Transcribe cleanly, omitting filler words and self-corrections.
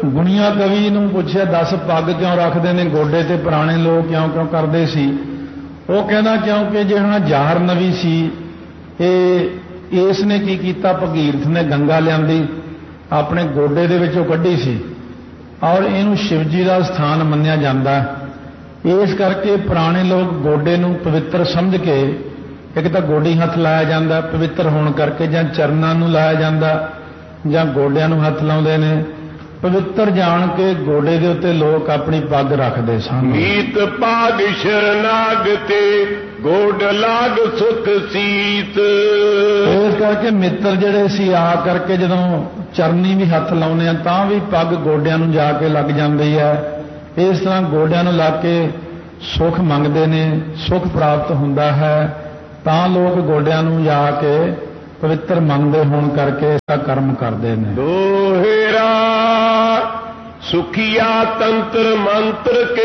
ਗੁਣੀਆਂ ਕਵੀ ਨੂੰ ਪੁੱਛਿਆ 10 ਪੱਗ ਕਿਉਂ ਰੱਖਦੇ ਨੇ ਗੋਡੇ ਤੇ ਪੁਰਾਣੇ ਲੋਕ ਕਿਉਂ ਕਰਦੇ ਸੀ। ਉਹ ਕਹਿੰਦਾ ਕਿਉਂਕਿ ਜਿਹੜਾ ਜ਼ਾਹਰ ਨਵੀ ਸੀ ਇਸ ਨੇ ਕੀ ਕੀਤਾ, ਭਗੀਰਥ ਨੇ ਗੰਗਾ ਲਿਆਂਦੀ ਆਪਣੇ ਗੋਡੇ ਦੇ ਵਿੱਚੋਂ ਕੱਢੀ ਸੀ ਔਰ ਇਹਨੂੰ ਸ਼ਿਵ ਜੀ ਦਾ ਸਥਾਨ ਮੰਨਿਆ ਜਾਂਦਾ। ਇਸ ਕਰਕੇ ਪੁਰਾਣੇ ਲੋਕ ਗੋਡੇ ਨੂੰ ਪਵਿੱਤਰ ਸਮਝ ਕੇ, ਇੱਕ ਤਾਂ ਗੋਡੀ ਹੱਥ ਲਾਇਆ ਜਾਂਦਾ ਪਵਿੱਤਰ ਹੋਣ ਕਰਕੇ, ਜਾਂ ਚਰਨਾਂ ਨੂੰ ਲਾਇਆ ਜਾਂਦਾ ਜਾਂ ਗੋਡਿਆਂ ਨੂੰ ਹੱਥ ਲਾਉਂਦੇ ਨੇ, ਪਵਿੱਤਰ ਜਾਣ ਕੇ ਗੋਡੇ ਦੇ ਉੱਤੇ ਲੋਕ ਆਪਣੀ ਪੱਗ ਰੱਖਦੇ ਸਨ। ਮੀਤ ਪਾਗ ਸ਼ਰਨਾਗ ਤੇ ਗੋਡ ਲਾਗ ਸੁਖ ਸੀਤ। ਇਸ ਕਰਕੇ ਮਿੱਤਰ ਜਿਹੜੇ ਸੀ ਆ ਕਰਕੇ ਜਦੋਂ ਚਰਨੀ ਵੀ ਹੱਥ ਲਾਉਂਦੇ ਆ ਤਾਂ ਵੀ ਪੱਗ ਗੋਡਿਆਂ ਨੂੰ ਜਾ ਕੇ ਲੱਗ ਜਾਂਦੀ ਹੈ। ਇਸ ਤਰ੍ਹਾਂ ਗੋਡਿਆਂ ਨੂੰ ਲੱਗ ਕੇ ਸੁਖ ਮੰਗਦੇ ਨੇ, ਸੁਖ ਪ੍ਰਾਪਤ ਹੁੰਦਾ ਹੈ, ਤਾਂ ਲੋਕ ਗੋਡਿਆਂ ਨੂੰ ਜਾ ਕੇ ਪਵਿੱਤਰ ਮੰਨਦੇ ਹੋਣ ਕਰਕੇ ਇਸਦਾ ਕਰਮ ਕਰਦੇ ਨੇ। ਦੋਹਰਾ ਸੁਖੀਆ ਤੰਤਰ ਮੰਤਰ ਕੇ